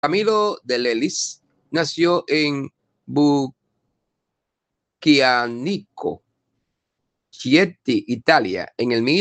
Camilo de Lelis nació en Bucchianico, Chieti, Italia, en el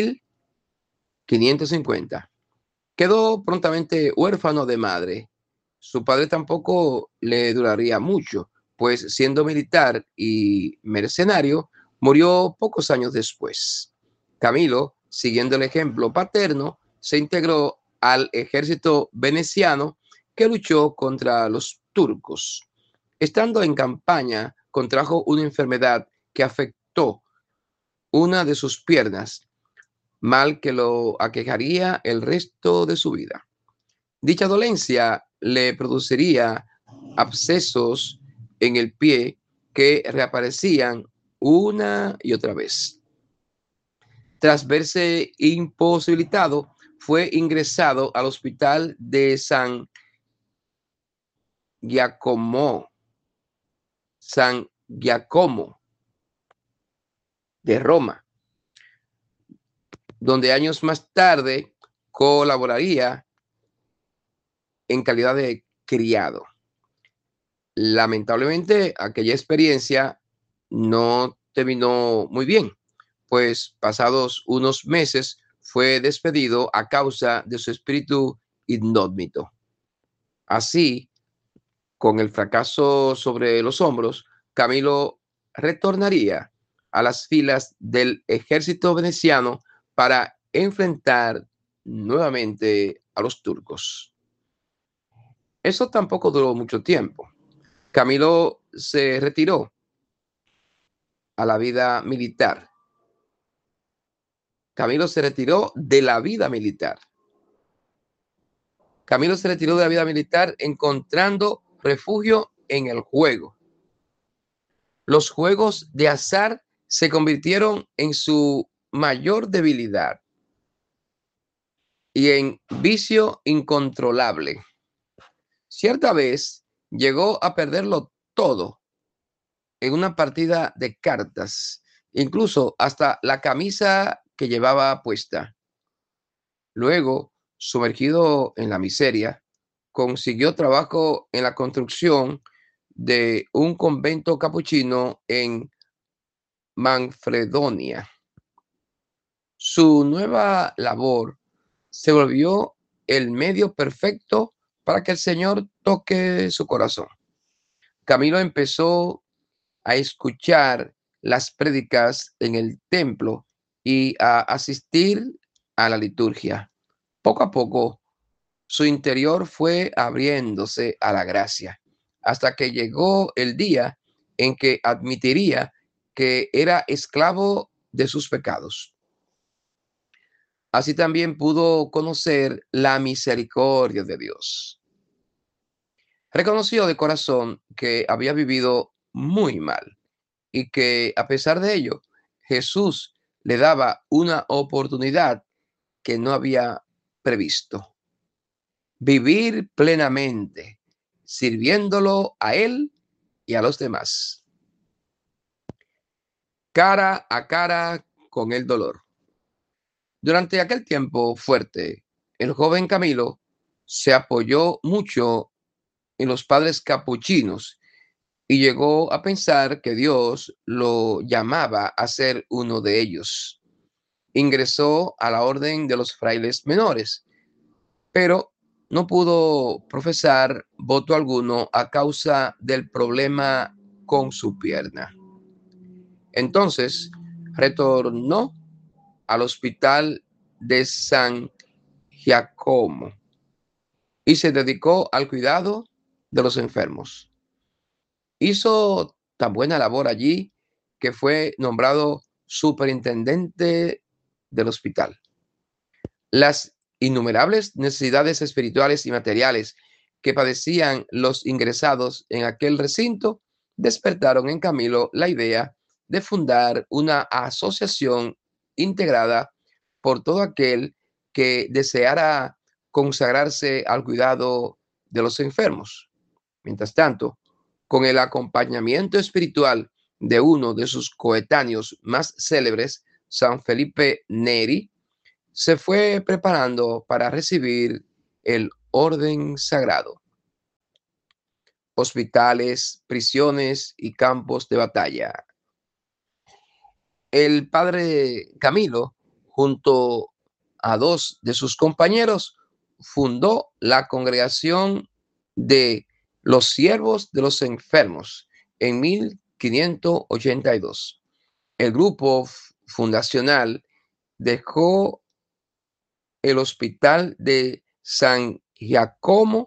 1550. Quedó prontamente huérfano de madre. Su padre tampoco le duraría mucho, pues siendo militar y mercenario, murió pocos años después. Camilo, siguiendo el ejemplo paterno, se integró al ejército veneciano que luchó contra los turcos. Estando en campaña, contrajo una enfermedad que afectó una de sus piernas, mal que lo aquejaría el resto de su vida. Dicha dolencia le produciría abscesos en el pie que reaparecían una y otra vez. Tras verse imposibilitado, fue ingresado al hospital de San Giacomo, San Giacomo de Roma, donde años más tarde colaboraría en calidad de criado. Lamentablemente, aquella experiencia no terminó muy bien, pues pasados unos meses fue despedido a causa de su espíritu indómito. Así, con el fracaso sobre los hombros, Camilo retornaría a las filas del ejército veneciano para enfrentar nuevamente a los turcos. Eso tampoco duró mucho tiempo. Camilo se retiró a la vida militar. Camilo se retiró de la vida militar. Camilo se retiró de la vida militar encontrando refugio en el juego. Los juegos de azar se convirtieron en su mayor debilidad y en vicio incontrolable. Cierta vez llegó a perderlo todo en una partida de cartas, incluso hasta la camisa que llevaba puesta. Luego, sumergido en la miseria, consiguió trabajo en la construcción de un convento capuchino en Manfredonia. Su nueva labor se volvió el medio perfecto para que el Señor toque su corazón. Camilo empezó a escuchar las prédicas en el templo y a asistir a la liturgia. Poco a poco, su interior fue abriéndose a la gracia, hasta que llegó el día en que admitiría que era esclavo de sus pecados. Así también pudo conocer la misericordia de Dios. Reconoció de corazón que había vivido muy mal y que a pesar de ello, Jesús le daba una oportunidad que no había previsto. Vivir plenamente, sirviéndolo a Él y a los demás, cara a cara con el dolor. Durante aquel tiempo fuerte, el joven Camilo se apoyó mucho en los padres capuchinos y llegó a pensar que Dios lo llamaba a ser uno de ellos. Ingresó a la orden de los frailes menores, pero no pudo profesar voto alguno a causa del problema con su pierna. Entonces retornó al hospital de San Giacomo y se dedicó al cuidado de los enfermos. Hizo tan buena labor allí que fue nombrado superintendente del hospital. Las innumerables necesidades espirituales y materiales que padecían los ingresados en aquel recinto despertaron en Camilo la idea de fundar una asociación integrada por todo aquel que deseara consagrarse al cuidado de los enfermos. Mientras tanto, con el acompañamiento espiritual de uno de sus coetáneos más célebres, San Felipe Neri, se fue preparando para recibir el orden sagrado. hospitales, prisiones y campos de batalla. El padre Camilo, junto a dos de sus compañeros, fundó la congregación de los siervos de los enfermos en 1582. El grupo fundacional dejó el hospital de San Giacomo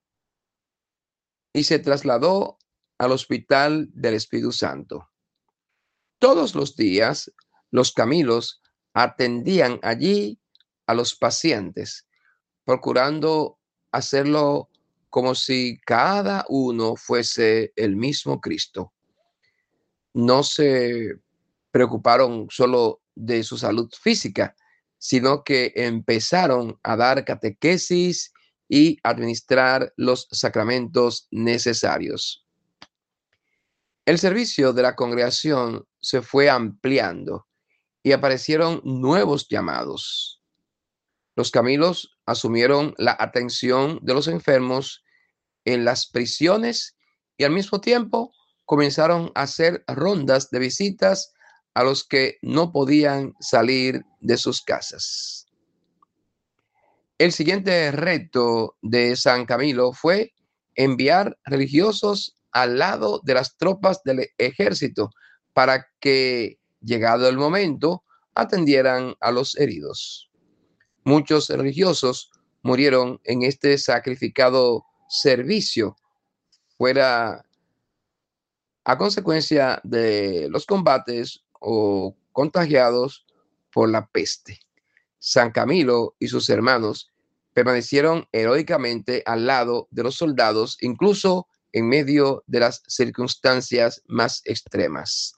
y se trasladó al Hospital del Espíritu Santo. Todos los días, los Camilos atendían allí a los pacientes, procurando hacerlo como si cada uno fuese el mismo Cristo. No se preocuparon solo de su salud física, sino que empezaron a dar catequesis y administrar los sacramentos necesarios. El servicio de la congregación se fue ampliando y aparecieron nuevos llamados. Los Camilos asumieron la atención de los enfermos en las prisiones y al mismo tiempo comenzaron a hacer rondas de visitas a los que no podían salir de sus casas. El siguiente reto de San Camilo fue enviar religiosos al lado de las tropas del ejército para que, llegado el momento, atendieran a los heridos. Muchos religiosos murieron en este sacrificado servicio, fuera a consecuencia de los combates o contagiados por la peste. San Camilo y sus hermanos permanecieron heroicamente al lado de los soldados, incluso en medio de las circunstancias más extremas.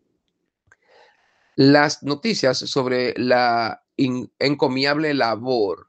Las noticias sobre la encomiable labor,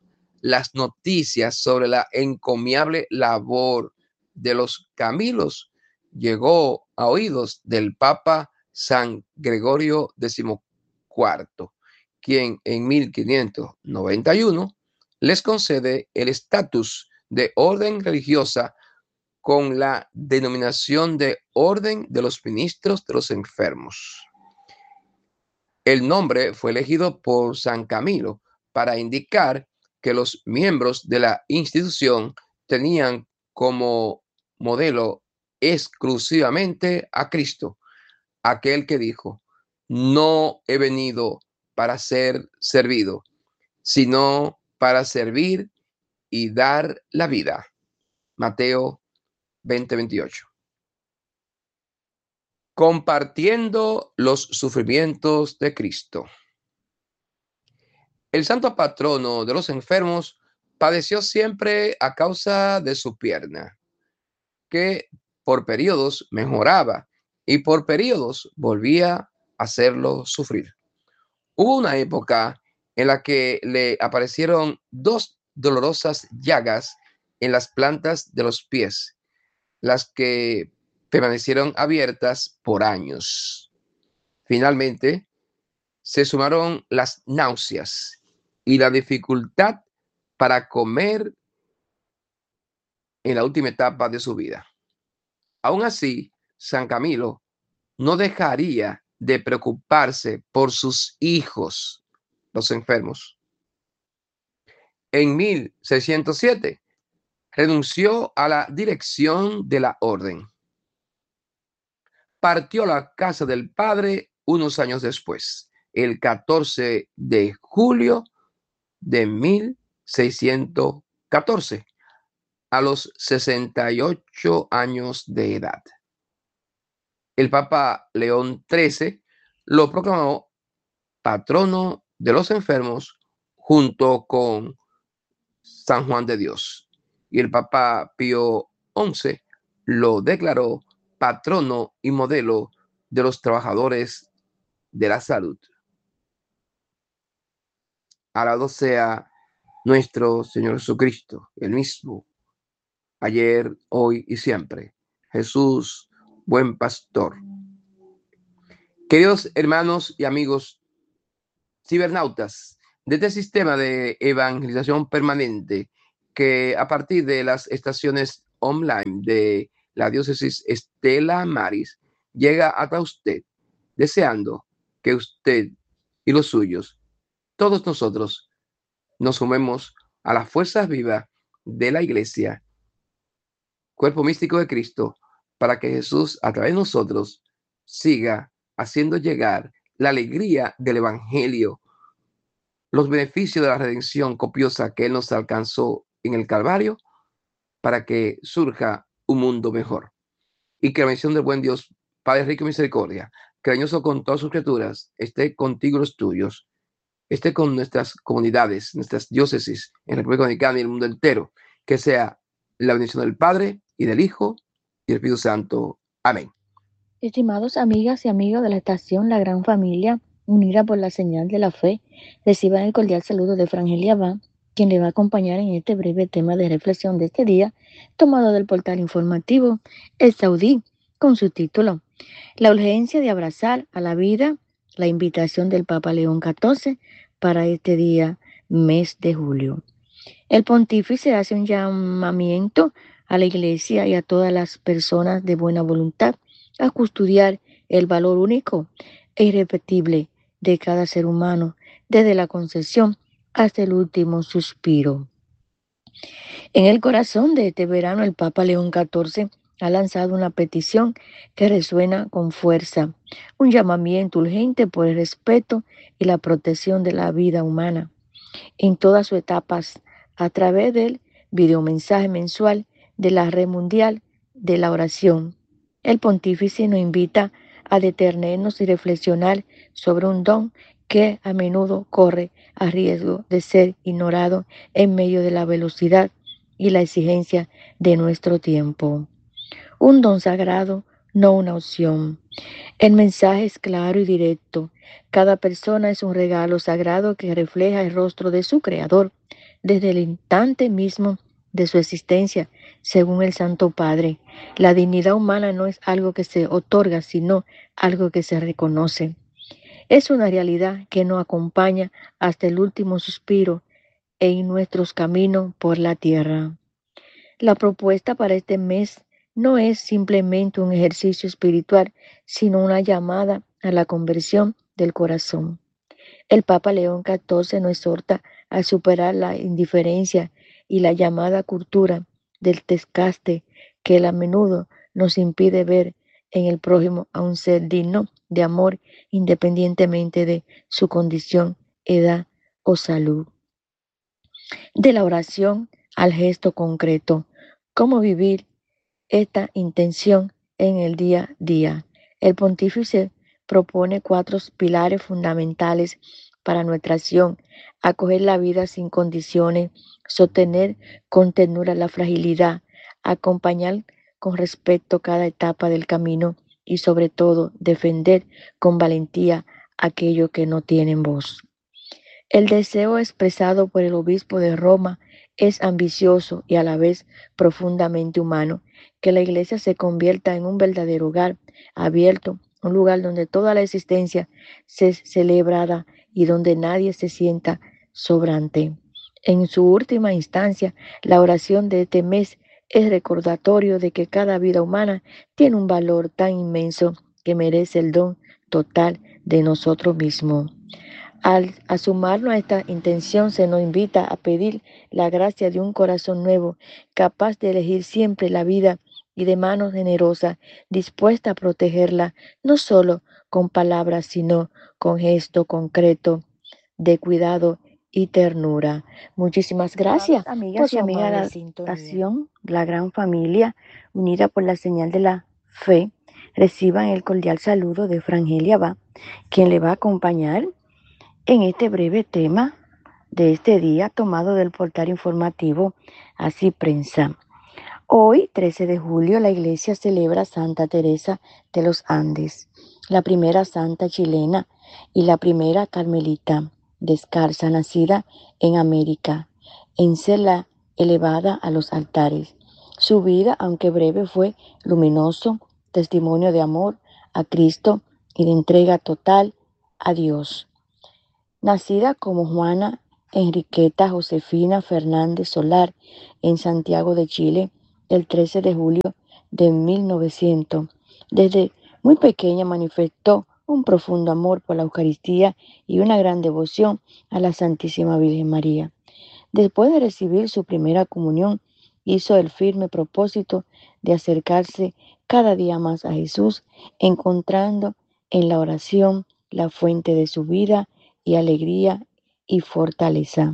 de los Camilos llegó a oídos del Papa San Gregorio XIV, quien en 1591 les concede el estatus de orden religiosa con la denominación de Orden de los Ministros de los Enfermos. El nombre fue elegido por San Camilo para indicar que los miembros de la institución tenían como modelo exclusivamente a Cristo, aquel que dijo: no he venido para ser servido, sino para servir y dar la vida. Mateo 20:28. Compartiendo los sufrimientos de Cristo. El santo patrono de los enfermos padeció siempre a causa de su pierna, que por periodos mejoraba y por periodos volvía a hacerlo sufrir. Hubo una época en la que le aparecieron dos dolorosas llagas en las plantas de los pies, las que permanecieron abiertas por años. Finalmente, se sumaron las náuseas y la dificultad para comer en la última etapa de su vida. Aún así, San Camilo no dejaría de preocuparse por sus hijos, los enfermos. En 1607 renunció a la dirección de la orden. Partió a la casa del padre unos años después, el 14 de julio de 1614, a los 68 años de edad. El Papa León XIII lo proclamó patrono de los enfermos junto con San Juan de Dios, y el Papa Pío XI lo declaró patrono y modelo de los trabajadores de la salud. Alabado sea nuestro Señor Jesucristo, el mismo, ayer, hoy y siempre. Jesús, buen pastor. Queridos hermanos y amigos cibernautas de este sistema de evangelización permanente, que a partir de las estaciones online de la diócesis Stella Maris llega hasta usted, deseando que usted y los suyos, todos nosotros, nos sumemos a las fuerzas vivas de la Iglesia, cuerpo místico de Cristo, para que Jesús, a través de nosotros, siga haciendo llegar la alegría del Evangelio, los beneficios de la redención copiosa que Él nos alcanzó en el Calvario, para que surja un mundo mejor. Y que la bendición del buen Dios, Padre rico y misericordia, cariñoso con todas sus criaturas, esté contigo y los tuyos, esté con nuestras comunidades, nuestras diócesis en la República Dominicana y el mundo entero. Que sea la bendición del Padre y del Hijo y del Espíritu Santo. Amén. Estimados amigas y amigos de la estación La Gran Familia, unida por la señal de la fe, reciban el cordial saludo de Frangelia Abad, quien le va a acompañar en este breve tema de reflexión de este día, tomado del portal informativo El Saudí, con su título La urgencia de abrazar a la vida, la invitación del Papa León XIV para este día, mes de julio. El pontífice hace un llamamiento a la Iglesia y a todas las personas de buena voluntad a custodiar el valor único e irrepetible de cada ser humano, desde la concepción hasta el último suspiro. En el corazón de este verano, el Papa León XIV ha lanzado una petición que resuena con fuerza, un llamamiento urgente por el respeto y la protección de la vida humana en todas sus etapas, a través del videomensaje mensual de la Red Mundial de la Oración. El pontífice nos invita a detenernos y reflexionar sobre un don que a menudo corre a riesgo de ser ignorado en medio de la velocidad y la exigencia de nuestro tiempo. Un don sagrado, no una opción. El mensaje es claro y directo. Cada persona es un regalo sagrado que refleja el rostro de su Creador desde el instante mismo de su existencia, según el Santo Padre. La dignidad humana no es algo que se otorga, sino algo que se reconoce. Es una realidad que nos acompaña hasta el último suspiro en nuestros caminos por la tierra. La propuesta para este mes no es simplemente un ejercicio espiritual, sino una llamada a la conversión del corazón. El Papa León XIV nos exhorta a superar la indiferencia y la llamada cultura del desgaste que a menudo nos impide ver en el prójimo a un ser digno de amor independientemente de su condición, edad o salud. De la oración al gesto concreto. ¿Cómo vivir esta intención en el día a día? El pontífice propone 4 pilares fundamentales para nuestra acción: acoger la vida sin condiciones, sostener con ternura la fragilidad, acompañar con respeto cada etapa del camino y sobre todo defender con valentía aquello que no tienen voz. El deseo expresado por el obispo de Roma es ambicioso y a la vez profundamente humano: que la iglesia se convierta en un verdadero hogar abierto, un lugar donde toda la existencia sea celebrada y donde nadie se sienta sobrante. En su última instancia, la oración de este mes es recordatorio de que cada vida humana tiene un valor tan inmenso que merece el don total de nosotros mismos. Al sumarnos a esta intención, se nos invita a pedir la gracia de un corazón nuevo, capaz de elegir siempre la vida y de manos generosas, dispuesta a protegerla, no solo con palabras, sino con gesto concreto de cuidado y ternura. Muchísimas gracias, amigas y amigas de la estación, la gran familia, unida por la señal de la fe. Reciban el cordial saludo de Frangelia Abad, quien le va a acompañar en este breve tema de este día tomado del portal informativo Así Prensa. Hoy, 13 de julio, la iglesia celebra a Santa Teresa de los Andes, la primera santa chilena y la primera carmelita descalza nacida en América, en ser la elevada a los altares. Su vida, aunque breve, fue luminoso, testimonio de amor a Cristo y de entrega total a Dios. Nacida como Juana Enriqueta Josefina Fernández Solar en Santiago de Chile el 13 de julio de 1900. Desde muy pequeña manifestó un profundo amor por la Eucaristía y una gran devoción a la Santísima Virgen María. Después de recibir su primera comunión, hizo el firme propósito de acercarse cada día más a Jesús, encontrando en la oración la fuente de su vida y alegría y fortaleza.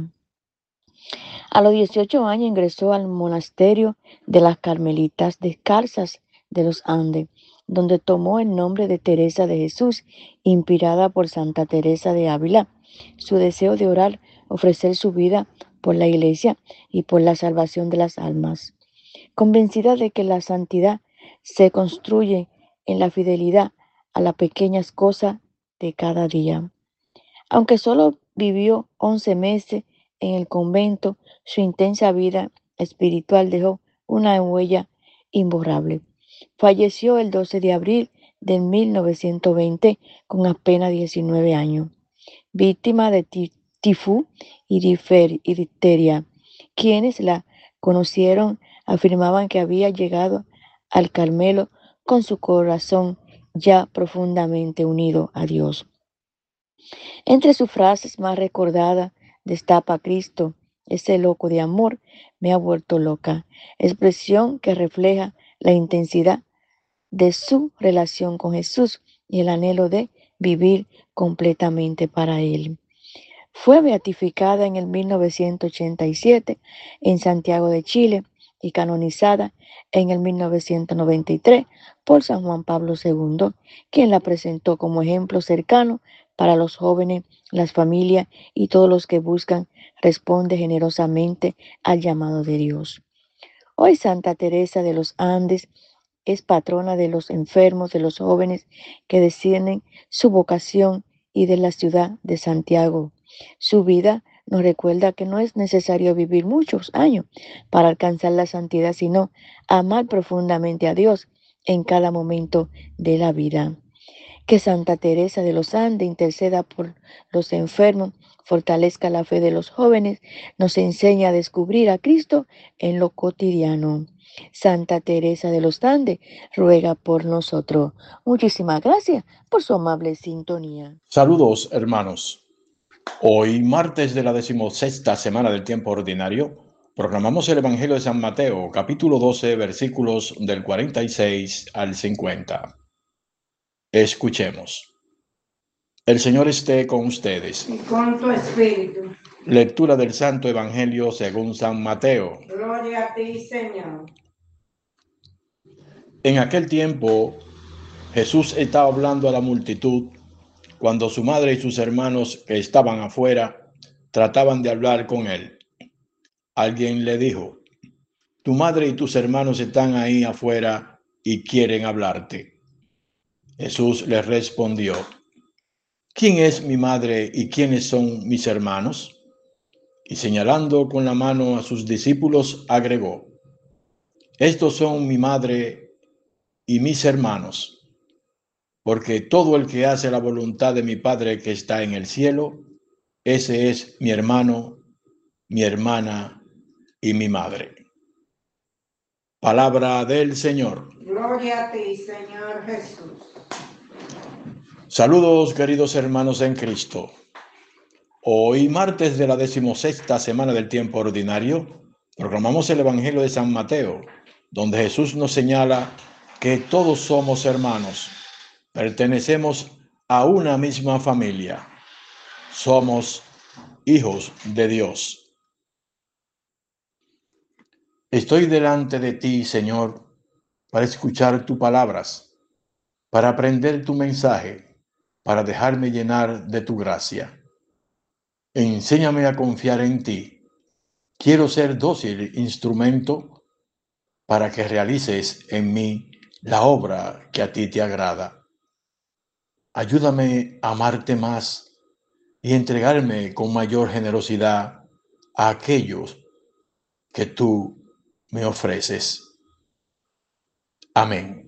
A los 18 años ingresó al monasterio de las Carmelitas Descalzas de los Andes, donde tomó el nombre de Teresa de Jesús, inspirada por Santa Teresa de Ávila. Su deseo de orar, ofrecer su vida por la Iglesia y por la salvación de las almas. Convencida de que la santidad se construye en la fidelidad a las pequeñas cosas de cada día. Aunque solo vivió 11 meses en el convento, su intensa vida espiritual dejó una huella imborrable. Falleció el 12 de abril de 1920 con apenas 19 años, víctima de tifus y difteria. Quienes la conocieron afirmaban que había llegado al Carmelo con su corazón ya profundamente unido a Dios. Entre sus frases más recordadas destaca Cristo, ese loco de amor me ha vuelto loca, expresión que refleja la intensidad de su relación con Jesús y el anhelo de vivir completamente para Él. Fue beatificada en el 1987 en Santiago de Chile y canonizada en el 1993 por San Juan Pablo II, quien la presentó como ejemplo cercano para los jóvenes, las familias y todos los que buscan responder generosamente al llamado de Dios. Hoy Santa Teresa de los Andes es patrona de los enfermos, de los jóvenes que deciden su vocación y de la ciudad de Santiago. Su vida nos recuerda que no es necesario vivir muchos años para alcanzar la santidad, sino amar profundamente a Dios en cada momento de la vida. Que Santa Teresa de los Andes interceda por los enfermos, fortalezca la fe de los jóvenes, nos enseña a descubrir a Cristo en lo cotidiano. Santa Teresa de los Andes ruega por nosotros. Muchísimas gracias por su amable sintonía. Saludos, hermanos. Hoy, martes de la 16ª semana del tiempo ordinario, proclamamos el Evangelio de San Mateo, capítulo 12, versículos del 46 al 50. Escuchemos. El Señor esté con ustedes. Y con tu espíritu. Lectura del Santo Evangelio según San Mateo. Gloria a ti, Señor. En aquel tiempo, Jesús estaba hablando a la multitud cuando su madre y sus hermanos que estaban afuera trataban de hablar con él. Alguien le dijo: tu madre y tus hermanos están ahí afuera y quieren hablarte. Jesús les respondió: ¿quién es mi madre y quiénes son mis hermanos? Y señalando con la mano a sus discípulos, agregó: estos son mi madre y mis hermanos, porque todo el que hace la voluntad de mi Padre que está en el cielo, ese es mi hermano, mi hermana y mi madre. Palabra del Señor. Gloria a ti, Señor Jesús. Saludos, queridos hermanos en Cristo. Hoy, martes de la 16ª semana del tiempo ordinario, proclamamos el Evangelio de San Mateo, donde Jesús nos señala que todos somos hermanos, pertenecemos a una misma familia, somos hijos de Dios. Estoy delante de ti, Señor, para escuchar tus palabras, para aprender tu mensaje, para dejarme llenar de tu gracia. Enséñame a confiar en ti. Quiero ser dócil instrumento para que realices en mí la obra que a ti te agrada. Ayúdame a amarte más y entregarme con mayor generosidad a aquellos que tú me ofreces. Amén.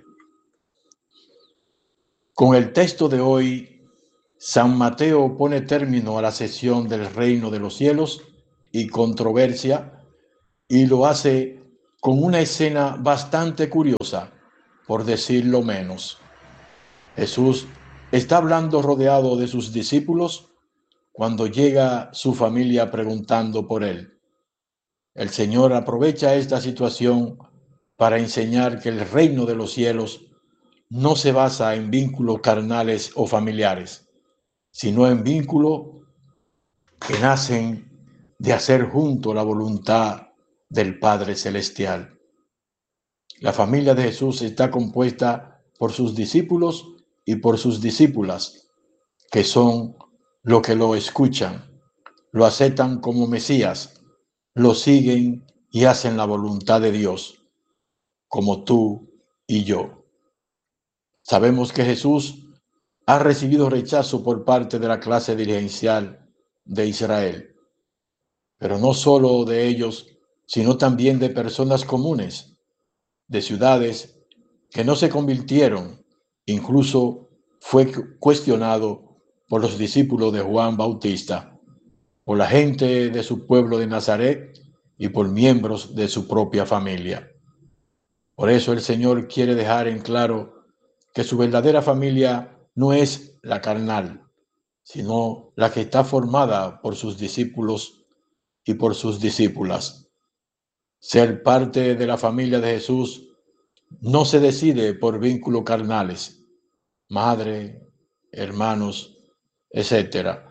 Con el texto de hoy, San Mateo pone término a la sesión del reino de los cielos y controversia, y lo hace con una escena bastante curiosa, por decirlo menos. Jesús está hablando rodeado de sus discípulos cuando llega su familia preguntando por él. El Señor aprovecha esta situación para enseñar que el reino de los cielos no se basa en vínculos carnales o familiares, sino en vínculos que nacen de hacer junto la voluntad del Padre Celestial. La familia de Jesús está compuesta por sus discípulos y por sus discípulas, que son los que lo escuchan, lo aceptan como Mesías, lo siguen y hacen la voluntad de Dios, como tú y yo. Sabemos que Jesús ha recibido rechazo por parte de la clase dirigencial de Israel, pero no solo de ellos, sino también de personas comunes, de ciudades que no se convirtieron. Incluso fue cuestionado por los discípulos de Juan Bautista, por la gente de su pueblo de Nazaret y por miembros de su propia familia. Por eso el Señor quiere dejar en claro que su verdadera familia no es la carnal, sino la que está formada por sus discípulos y por sus discípulas. Ser parte de la familia de Jesús no se decide por vínculos carnales, madre, hermanos, etcétera.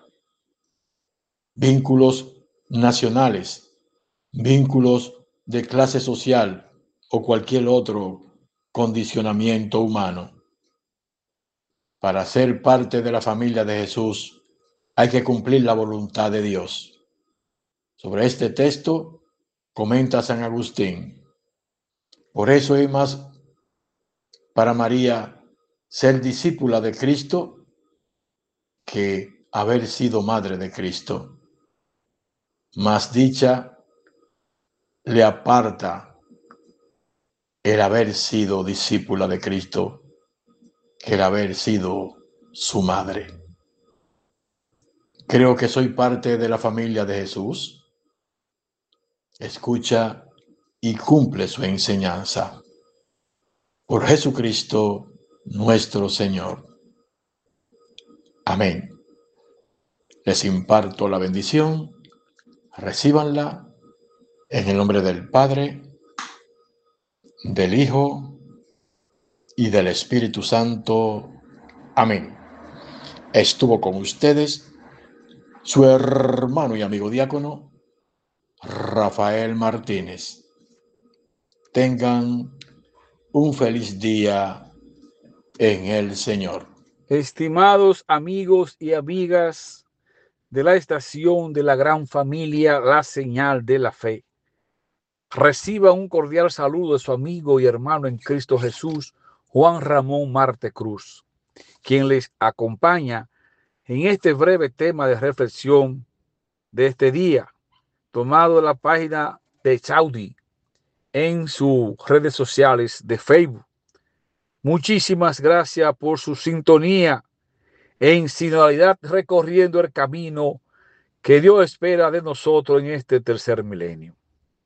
Vínculos nacionales, vínculos de clase social o cualquier otro condicionamiento humano. Para ser parte de la familia de Jesús hay que cumplir la voluntad de Dios. Sobre este texto comenta San Agustín: por eso es más para María ser discípula de Cristo que haber sido madre de Cristo. Más dicha le aparta el haber sido discípula de Cristo que el haber sido su madre. Creo que soy parte de la familia de Jesús. Escucha y cumple su enseñanza. Por Jesucristo nuestro Señor. Amén. Les imparto la bendición. Recíbanla en el nombre del Padre, del Hijo y del Espíritu Santo. Amén. Estuvo con ustedes su hermano y amigo diácono Rafael Martínez. Tengan un feliz día en el Señor. Estimados amigos y amigas de la estación de la gran familia La Señal de la Fe, reciba un cordial saludo de su amigo y hermano en Cristo Jesús, Juan Ramón Marte Cruz, quien les acompaña en este breve tema de reflexión de este día, tomado de la página de Saudi en sus redes sociales de Facebook. Muchísimas gracias por su sintonía en sinodalidad, recorriendo el camino que Dios espera de nosotros en este tercer milenio.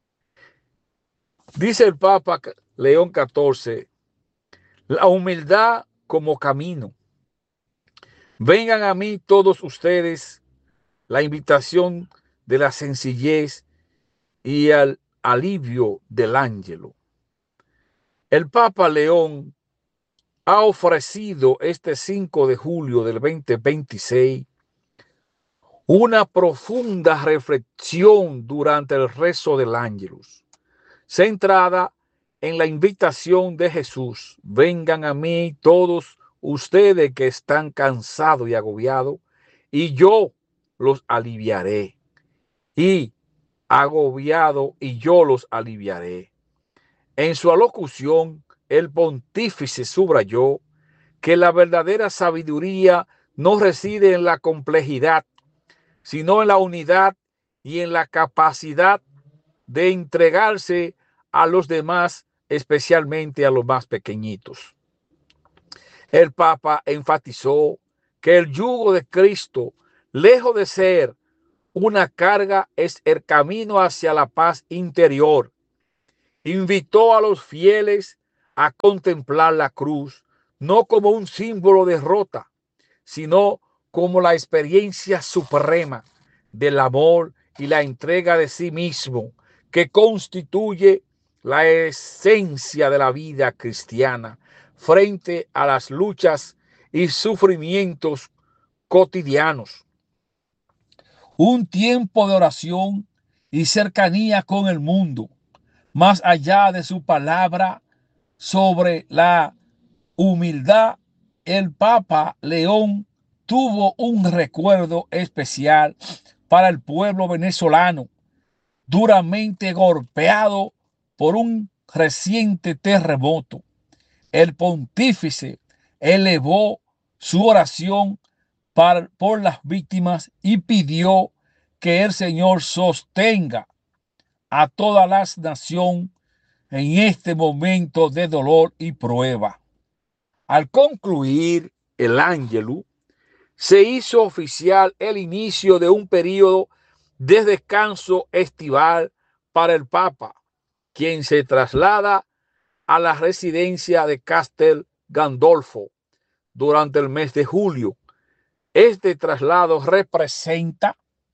Dice el Papa León XIV, la humildad como camino. Vengan a mí todos ustedes, la invitación de la sencillez y al alivio del ángelo. El Papa León ha ofrecido este 5 de julio del 2026 una profunda reflexión durante el rezo del Ángelus, centrada en la invitación de Jesús. Vengan a mí todos ustedes que están cansados y agobiados, y yo los aliviaré. Y agobiado, y yo los aliviaré. En su alocución, el pontífice subrayó que la verdadera sabiduría no reside en la complejidad, sino en la unidad y en la capacidad de entregarse a los demás, especialmente a los más pequeñitos. El Papa enfatizó que el yugo de Cristo, lejos de ser una carga, es el camino hacia la paz interior. Invitó a los fieles a contemplar la cruz, no como un símbolo de derrota, sino como la experiencia suprema del amor y la entrega de sí mismo, que constituye la esencia de la vida cristiana frente a las luchas y sufrimientos cotidianos. Un tiempo de oración y cercanía con el mundo, más allá de su palabra sobre la humildad. El Papa León tuvo un recuerdo especial para el pueblo venezolano, duramente golpeado por un reciente terremoto. El pontífice elevó su oración por las víctimas y pidió que el Señor sostenga a toda la nación en este momento de dolor y prueba. Al concluir el Ángelus, se hizo oficial el inicio de un periodo de descanso estival para el Papa, quien se traslada a la residencia de Castel Gandolfo durante el mes de julio. Este traslado representa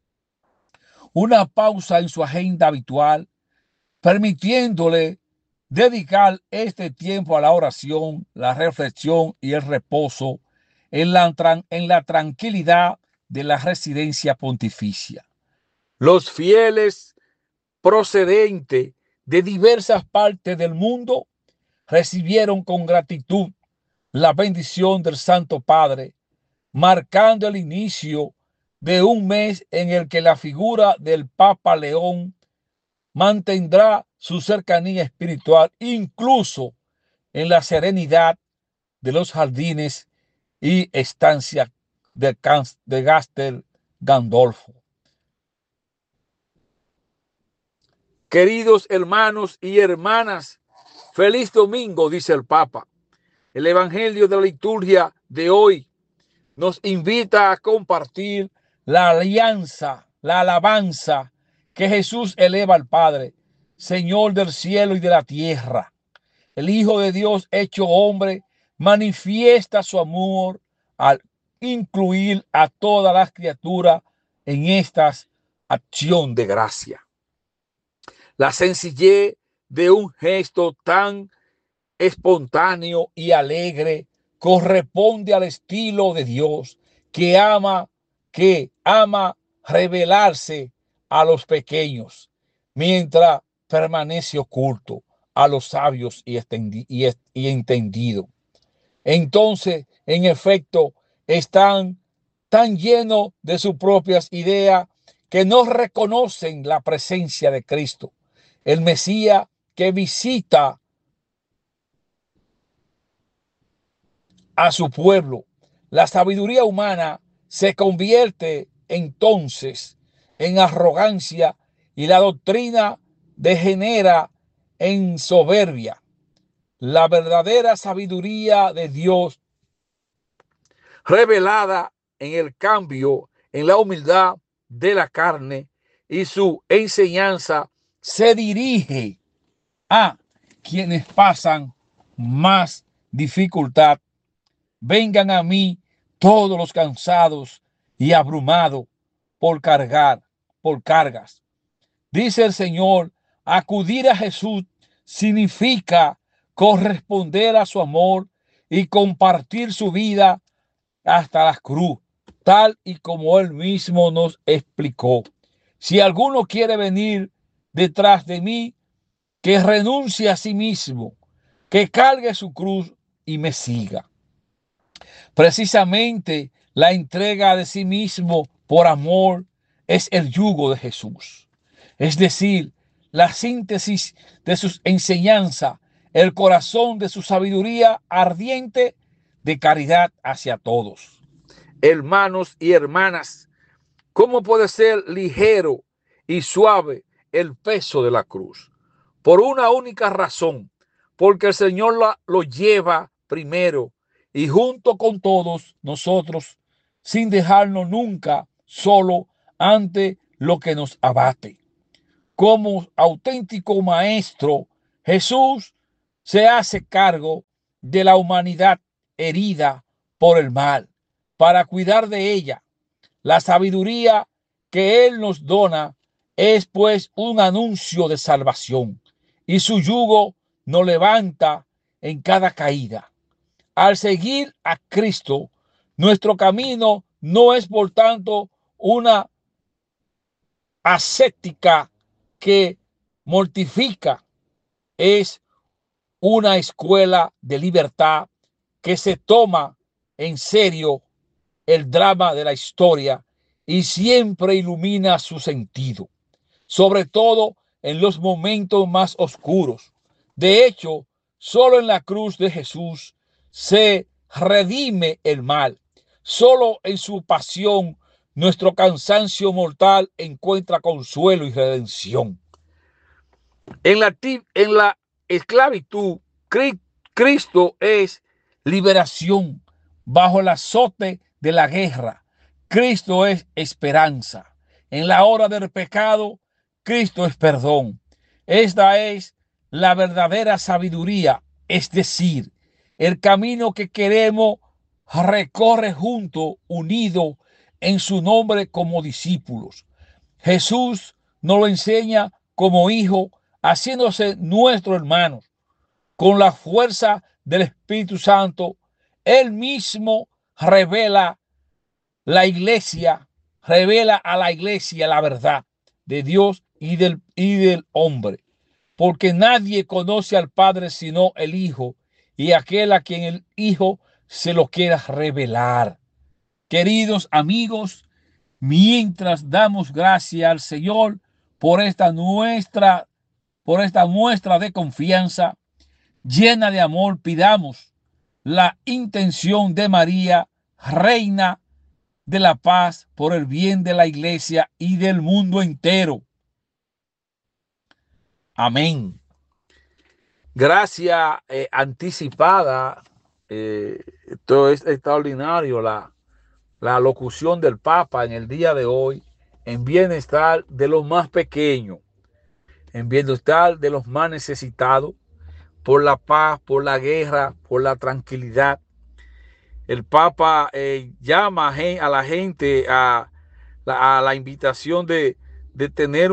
una pausa en su agenda habitual, permitiéndole dedicar este tiempo a la oración, la reflexión y el reposo en la tranquilidad de la residencia pontificia. Los fieles procedentes de diversas partes del mundo recibieron con gratitud la bendición del Santo Padre, marcando el inicio de un mes en el que la figura del Papa León mantendrá su cercanía espiritual incluso en la serenidad de los jardines y estancias de Castel Gandolfo. Queridos hermanos y hermanas, feliz domingo, dice el Papa. El Evangelio de la liturgia de hoy nos invita a compartir la alianza, la alabanza que Jesús eleva al Padre, Señor del cielo y de la tierra. El Hijo de Dios hecho hombre manifiesta su amor al incluir a todas las criaturas en esta acción de gracia. La sencillez de un gesto tan espontáneo y alegre corresponde al estilo de Dios que ama revelarse a los pequeños mientras permanece oculto a los sabios y entendidos. Entonces, en efecto, están tan llenos de sus propias ideas que no reconocen la presencia de Cristo, el Mesías que visita a su pueblo. La sabiduría humana se convierte entonces en arrogancia y la doctrina degenera en soberbia. La verdadera sabiduría de Dios, revelada en el cambio, en la humildad de la carne y su enseñanza, se dirige a quienes pasan más dificultad. Vengan a mí todos los cansados y abrumados por cargas. Dice el Señor, acudir a Jesús significa corresponder a su amor y compartir su vida hasta la cruz, tal y como él mismo nos explicó. Si alguno quiere venir detrás de mí, que renuncie a sí mismo, que cargue su cruz y me siga. Precisamente la entrega de sí mismo por amor es el yugo de Jesús. Es decir, la síntesis de sus enseñanzas, el corazón de su sabiduría ardiente de caridad hacia todos. Hermanos y hermanas, ¿cómo puede ser ligero y suave el peso de la cruz? Por una única razón, porque el Señor lo lleva primero y junto con todos nosotros, sin dejarnos nunca solo ante lo que nos abate. Como auténtico maestro, Jesús se hace cargo de la humanidad herida por el mal para cuidar de ella. La sabiduría que Él nos dona es pues un anuncio de salvación y su yugo nos levanta en cada caída. Al seguir a Cristo, nuestro camino no es por tanto una ascética que mortifica, es una escuela de libertad que se toma en serio el drama de la historia y siempre ilumina su sentido, sobre todo en los momentos más oscuros. De hecho, solo en la cruz de Jesús se redime el mal. Solo en su pasión nuestro cansancio mortal encuentra consuelo y redención. En la esclavitud, Cristo es liberación. Bajo el azote de la guerra, Cristo es esperanza. En la hora del pecado, Cristo es perdón. Esta es la verdadera sabiduría, es decir, el camino que queremos recorre junto, unido en su nombre como discípulos. Jesús nos lo enseña como hijo, haciéndose nuestro hermano. Con la fuerza del Espíritu Santo, Él mismo revela a la iglesia la verdad de Dios y del hombre. Porque nadie conoce al Padre sino el Hijo, y aquel a quien el Hijo se lo quiera revelar. Queridos amigos, mientras damos gracias al Señor por esta muestra de confianza llena de amor, pidamos la intención de María, Reina de la Paz, por el bien de la Iglesia y del mundo entero. Amén. Gracia anticipada. Esto es extraordinario, la locución del Papa en el día de hoy, en bienestar de los más pequeños, en bienestar de los más necesitados, por la paz, por la guerra, por la tranquilidad. El Papa llama a la gente a la invitación de tener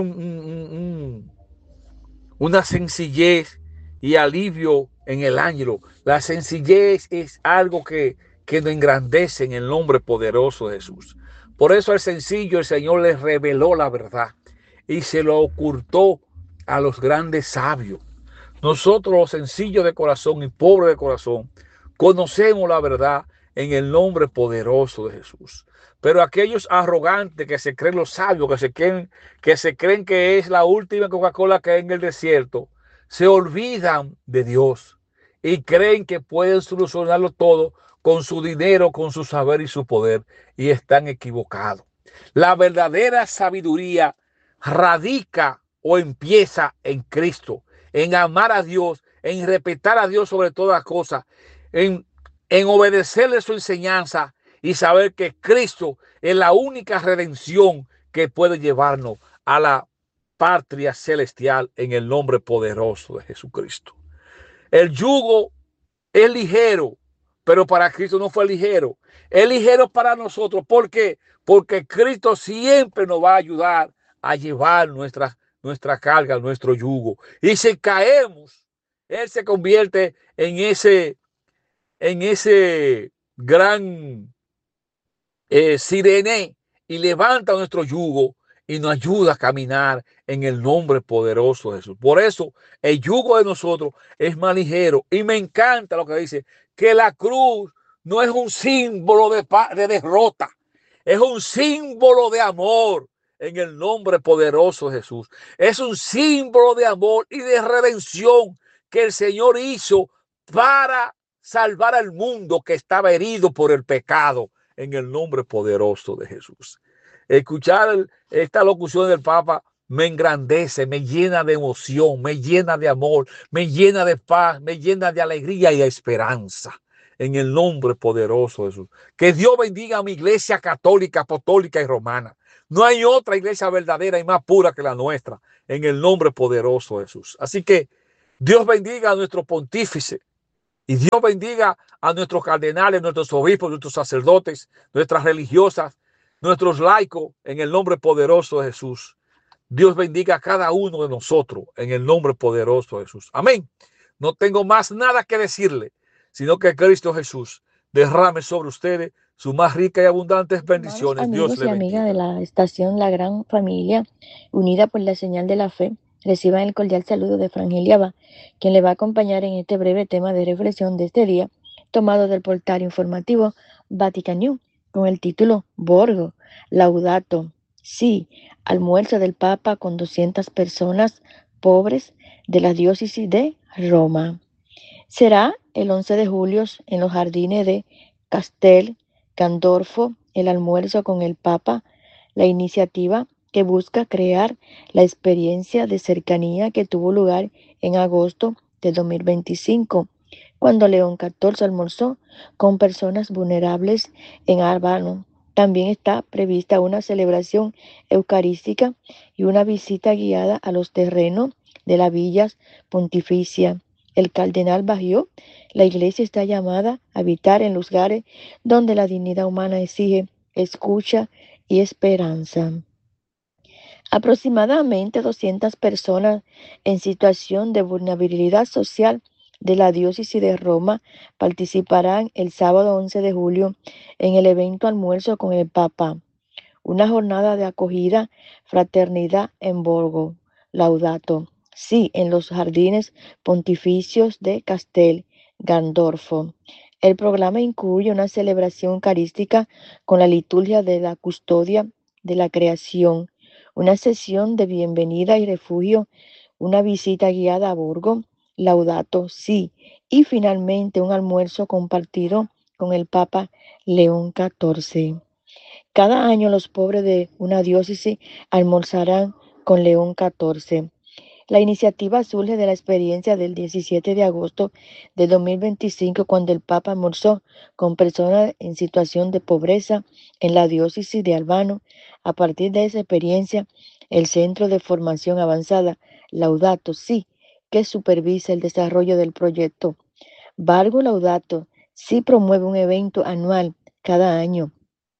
una sencillez y alivio en el ánimo. La sencillez es algo que nos engrandece en el nombre poderoso de Jesús. Por eso al sencillo el Señor les reveló la verdad y se lo ocultó a los grandes sabios. Nosotros, los sencillos de corazón y pobres de corazón, conocemos la verdad en el nombre poderoso de Jesús. Pero aquellos arrogantes que se creen los sabios, que se creen que es la última Coca-Cola que hay en el desierto, se olvidan de Dios y creen que pueden solucionarlo todo con su dinero, con su saber y su poder, y están equivocados. La verdadera sabiduría radica o empieza en Cristo, en amar a Dios, en respetar a Dios sobre todas cosas, en obedecerle su enseñanza y saber que Cristo es la única redención que puede llevarnos a la patria celestial en el nombre poderoso de Jesucristo. El yugo es ligero, pero para Cristo no fue ligero. Es ligero para nosotros. ¿Por qué? Porque Cristo siempre nos va a ayudar a llevar nuestra carga, nuestro yugo. Y si caemos, Él se convierte en ese gran sirene y levanta nuestro yugo y nos ayuda a caminar en el nombre poderoso de Jesús. Por eso el yugo de nosotros es más ligero. Y me encanta lo que dice, que la cruz no es un símbolo de derrota, es un símbolo de amor en el nombre poderoso de Jesús. Es un símbolo de amor y de redención que el Señor hizo para salvar al mundo que estaba herido por el pecado en el nombre poderoso de Jesús. Escuchar esta locución del Papa me engrandece, me llena de emoción, me llena de amor, me llena de paz, me llena de alegría y de esperanza en el nombre poderoso de Jesús. Que Dios bendiga a mi iglesia católica, apostólica y romana. No hay otra iglesia verdadera y más pura que la nuestra en el nombre poderoso de Jesús. Así que Dios bendiga a nuestro pontífice. Y Dios bendiga a nuestros cardenales, nuestros obispos, nuestros sacerdotes, nuestras religiosas, nuestros laicos, en el nombre poderoso de Jesús. Dios bendiga a cada uno de nosotros en el nombre poderoso de Jesús. Amén. No tengo más nada que decirle, sino que Cristo Jesús derrame sobre ustedes sus más ricas y abundantes bendiciones. Amigos Dios le y amigas de bendiga. la estación La Gran Familia, unida por la señal de la fe, reciban el cordial saludo de Frangelia Abad, quien le va a acompañar en este breve tema de reflexión de este día, tomado del portal informativo Vatican News, con el título Borgo, Laudato, sí, almuerzo del Papa con 200 personas pobres de la diócesis de Roma. Será el 11 de julio en los jardines de Castel Gandolfo el almuerzo con el Papa, la iniciativa que busca crear la experiencia de cercanía que tuvo lugar en agosto de 2025, cuando León XIV almorzó con personas vulnerables en Albano. También está prevista una celebración eucarística y una visita guiada a los terrenos de la Villa Pontificia. El cardenal Bajío, la iglesia está llamada a habitar en lugares donde la dignidad humana exige escucha y esperanza. Aproximadamente 200 personas en situación de vulnerabilidad social de la diócesis de Roma participarán el sábado 11 de julio en el evento Almuerzo con el Papa, una jornada de acogida, fraternidad en Borgo, Laudato, sí, en los jardines pontificios de Castel Gandolfo. El programa incluye una celebración eucarística con la liturgia de la custodia de la creación, una sesión de bienvenida y refugio, una visita guiada a Borgo, Laudato, sí, y finalmente un almuerzo compartido con el Papa León XIV. Cada año los pobres de una diócesis almorzarán con León XIV. La iniciativa surge de la experiencia del 17 de agosto de 2025, cuando el Papa almorzó con personas en situación de pobreza en la diócesis de Albano. A partir de esa experiencia, el Centro de Formación Avanzada Laudato Si, que supervisa el desarrollo del proyecto Borgo Laudato Si, promueve un evento anual cada año.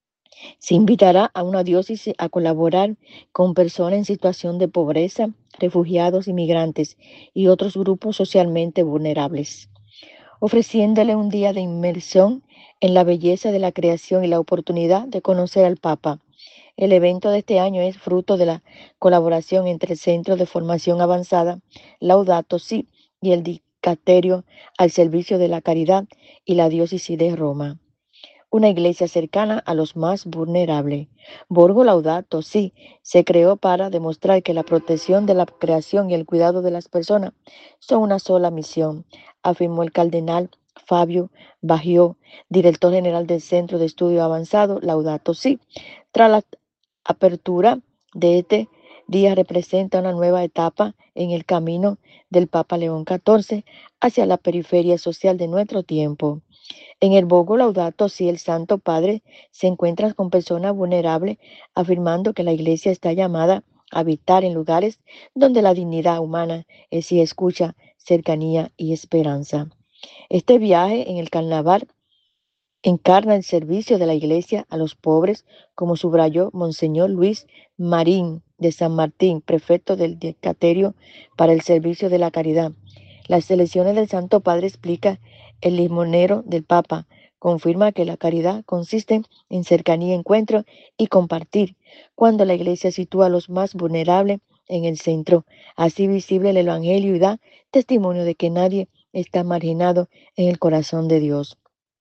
Se invitará a una diócesis a colaborar con personas en situación de pobreza, refugiados, inmigrantes y otros grupos socialmente vulnerables, ofreciéndole un día de inmersión en la belleza de la creación y la oportunidad de conocer al Papa. El evento de este año es fruto de la colaboración entre el Centro de Formación Avanzada Laudato Si y el Dicasterio al Servicio de la Caridad y la Diócesis de Roma, una iglesia cercana a los más vulnerables. Borgo Laudato Si se creó para demostrar que la protección de la creación y el cuidado de las personas son una sola misión, afirmó el cardenal Fabio Bajío, director general del Centro de Estudio Avanzado Laudato Si. Tras la apertura de este día representa una nueva etapa en el camino del Papa León XIV hacia la periferia social de nuestro tiempo. En el Borgo Laudato Si, el Santo Padre se encuentra con personas vulnerables, afirmando que la Iglesia está llamada a habitar en lugares donde la dignidad humana exige escucha, cercanía y esperanza. Este viaje en el carnaval encarna el servicio de la Iglesia a los pobres, como subrayó Monseñor Luis Marín de San Martín, prefecto del Dicasterio para el Servicio de la Caridad. Las elecciones del Santo Padre explica el limonero del Papa. Confirma que la caridad consiste en cercanía, encuentro y compartir, cuando la Iglesia sitúa a los más vulnerables en el centro, así visible el Evangelio, y da testimonio de que nadie está marginado en el corazón de Dios.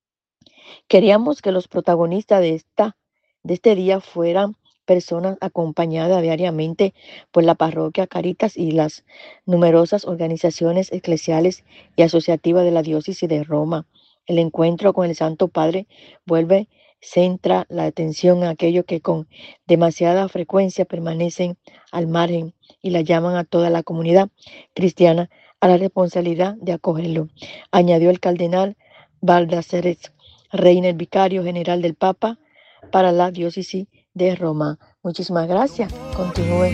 Queríamos que los protagonistas de este día fueran personas acompañadas diariamente por la parroquia Caritas y las numerosas organizaciones eclesiales y asociativas de la diócesis de Roma. El encuentro con el Santo Padre centra la atención en aquellos que con demasiada frecuencia permanecen al margen y la llaman a toda la comunidad cristiana a la responsabilidad de acogerlo, añadió el cardenal Baldassarre Reina, el vicario general del Papa para la diócesis de Roma. Muchísimas gracias. Continúen